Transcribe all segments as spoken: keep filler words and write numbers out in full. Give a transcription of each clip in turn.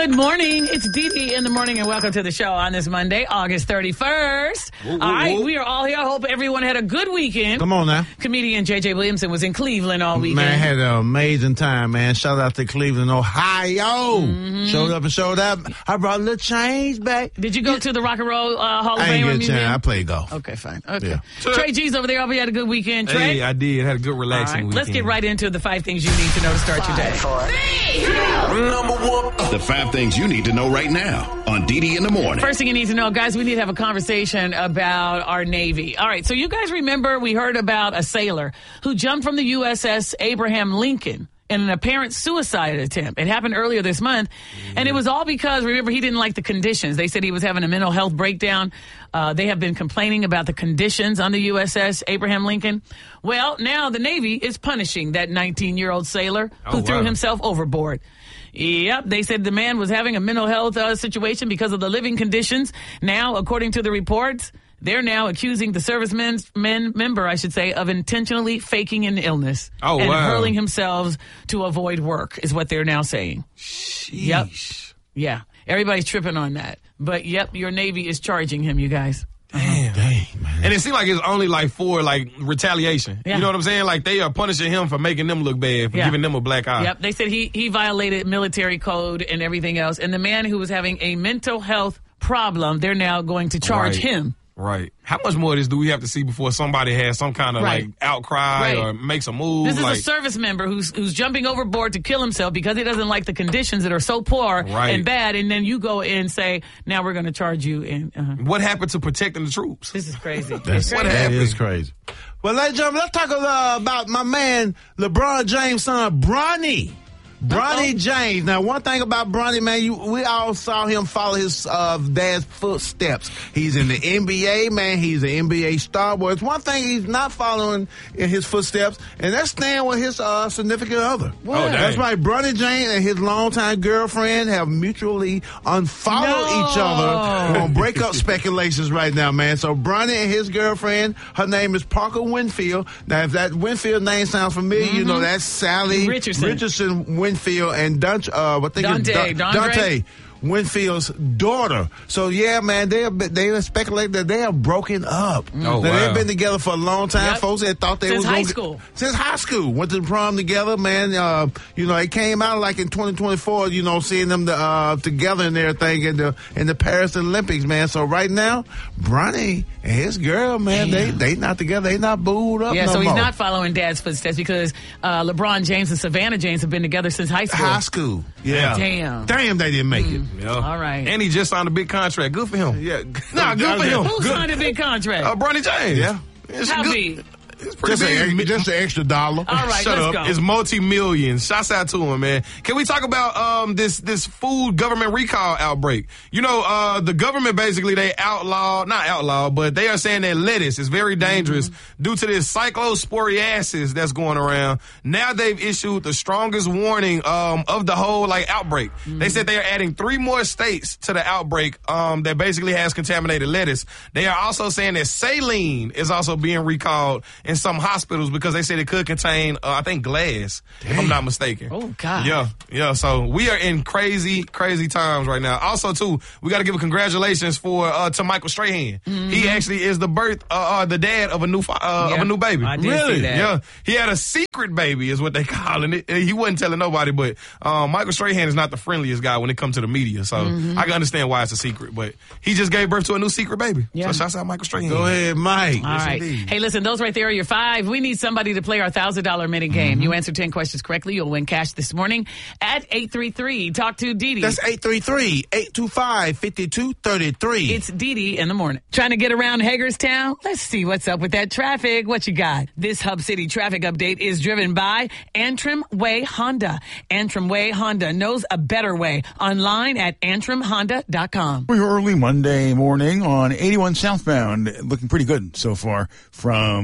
Good morning. It's Dee Dee in the morning, and welcome to the show on this Monday, August thirty-first. Whoa, whoa, all right, whoa. We are all here. I hope everyone had a good weekend. Come on now. Comedian J J Williamson was in Cleveland all weekend. Man, had an amazing time, man. Shout out to Cleveland, Ohio. Mm-hmm. Showed up and showed up. I brought a little change back. Did you go to the Rock and Roll uh, Hall of I Fame? I didn't get a chance. I played golf. Okay, fine. Okay. Yeah. Trey G's over there. I hope you had a good weekend, Trey. Hey, I did. Had a good relaxing right, weekend. Let's get right into the five things you need to know to start Five, your day. Four, three, number one. The five things you need to know right now on Dee Dee in the morning. First thing you need to know, guys, we need to have a conversation about our Navy. All right, so you guys remember we heard about a sailor who jumped from the U S S Abraham Lincoln in an apparent suicide attempt. It happened earlier this month, and it was all because, remember, he didn't like the conditions. They said he was having a mental health breakdown. Uh, they have been complaining about the conditions on the U S S Abraham Lincoln. Well, now the Navy is punishing that nineteen-year-old sailor who oh, threw wow. himself overboard. Yep, they said the man was having a mental health uh, situation because of the living conditions. Now, according to the reports, they're now accusing the servicemen's men member, I should say, of intentionally faking an illness oh, and wow. hurling themselves to avoid work, is what they're now saying. Sheesh. Yep. Yeah. Everybody's tripping on that. But, yep, your Navy is charging him, you guys. Damn. Dang, man. And it seems like it's only like for like retaliation. Yeah. You know what I'm saying? Like they are punishing him for making them look bad, for Yeah. giving them a black eye. Yep. They said he, he violated military code and everything else. And the man who was having a mental health problem, they're now going to charge Right. him. Right. How much more of this do we have to see before somebody has some kind of Right. like outcry Right. or makes a move? This is like, a service member who's who's jumping overboard to kill himself because he doesn't like the conditions that are so poor Right. and bad. And then you go in and say, now we're going to charge you. And uh, what happened to protecting the troops? this is crazy. That's, It's what crazy. that happened. is crazy. Well, ladies and gentlemen, let's talk uh, about my man, LeBron James' son, Bronny. Bronny Uh-oh. James. Now, one thing about Bronny, man, you, we all saw him follow his uh, dad's footsteps. He's in the N B A, man. He's an N B A star. But it's one thing he's not following in his footsteps, and that's staying with his uh, significant other. Oh, dang. That's right. Bronny James and his longtime girlfriend have mutually unfollowed No. each other on breakup speculations right now, man. So Bronny and his girlfriend, her name is Parker Winfield. Now, if that Winfield name sounds familiar, mm-hmm. you know that's Sally Richardson. Richardson Winfield. Winfield and Dun- uh, what they Dante, Dun- Dondre? Dante Winfield's daughter. So yeah, man, they have been, they have speculated that they have broken up. Oh, now, wow. They've been together for a long time. Yep. Folks had thought they Since was high gonna school. Get, since high school, went to the prom together, man. Uh, you know, it came out like in twenty twenty-four. You know, seeing them uh, together and everything in the in the Paris Olympics, man. So right now, Bronny and his girl, man, Damn. they they not together. They not booed up. Yeah, no so he's more. not following dad's footsteps because uh, LeBron James and Savannah James have been together since high school. high school. Yeah. Damn. Damn, they didn't make it. Yeah. All right. And he just signed a big contract. Good for him. Yeah. Nah, good for him. Who Good. signed a big contract? Uh, Bronny James. Yeah. It's How good. big? It's pretty Just big. an, just an extra dollar. All right, Shut let's up. go. It's multi-millions. Shouts out to him, man. Can we talk about um this this food government recall outbreak? You know, uh the government basically they outlaw, not outlaw, but they are saying that lettuce is very dangerous mm-hmm. due to this cyclosporiasis that's going around. Now they've issued the strongest warning um of the whole like outbreak. Mm-hmm. They said they are adding three more states to the outbreak um that basically has contaminated lettuce. They are also saying that saline is also being recalled in some hospitals because they said it could contain, uh, I think, glass, Damn. if I'm not mistaken. Oh, God. Yeah, yeah. So we are in crazy, crazy times right now. Also, too, we got to give a congratulations for uh, to Michael Strahan. Mm-hmm. He actually is the birth, uh, uh, the dad of a new uh, yeah. of a new baby. I did really? see that. Yeah. He had a secret baby, is what they calling it. He wasn't telling nobody, but um, Michael Strahan is not the friendliest guy when it comes to the media. So mm-hmm. I can understand why it's a secret. But he just gave birth to a new secret baby. Yeah. So shouts out Michael Strahan. Go ahead, Mike. All Yes, right. indeed. Hey, listen, those right there are your five. We need somebody to play our one thousand dollars minute game. Mm-hmm. You answer ten questions correctly, you'll win cash this morning at eight three three. Talk to Dee Dee. That's eight three three, eight two five, five two three three. It's Dee Dee in the morning. Trying to get around Hagerstown? Let's see what's up with that traffic. What you got? This Hub City traffic update is driven by Antrim Way Honda. Antrim Way Honda knows a better way. Online at antrim honda dot com. We're early Monday morning on eighty-one southbound. Looking pretty good so far from Shippensburg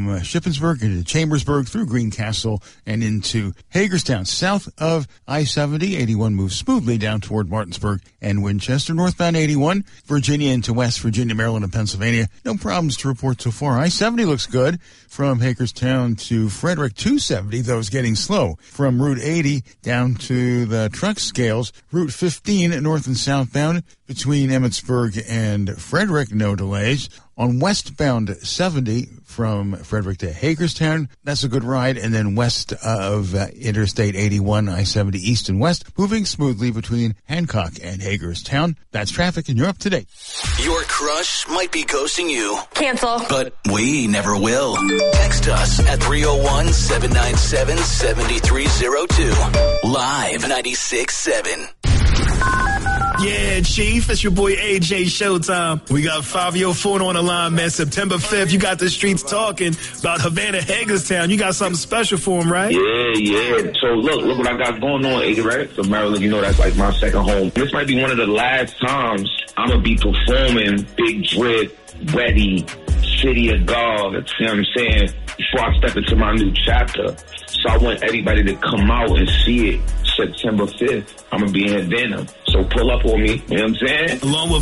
Shippensburg, into Chambersburg, through Greencastle, and into Hagerstown. South of I seventy, eighty-one moves smoothly down toward Martinsburg and Winchester. Northbound eighty-one, Virginia into West Virginia, Maryland, and Pennsylvania. No problems to report so far. I seventy looks good from Hagerstown to Frederick. Two seventy, though, is getting slow from Route eighty down to the truck scales. Route fifteen, north and southbound between Emmitsburg and Frederick, no delays. On westbound seventy from Frederick to Hagerstown, that's a good ride. And then west of uh, Interstate eighty-one, I seventy east and west, moving smoothly between Hancock and Hagerstown. That's traffic, and you're up to date. Your crush might be ghosting you. Cancel. But we never will. Text us at three oh one, seven nine seven, seven three oh two. Live ninety-six seven. Yeah, Chief, it's your boy A J Showtime. We got Fabio Four on the line, man. September fifth, you got the streets talking about Havana, Hagerstown. You got something special for him, right? Yeah, yeah. So look, look what I got going on, A J, right? So Maryland, you know that's like my second home. This might be one of the last times I'm going to be performing Big Drip, Ready, City of God, you know what I'm saying, before I step into my new chapter. So I want everybody to come out and see it September fifth. I'm going to be in Havana. So pull up on me, you know what I'm saying? Along with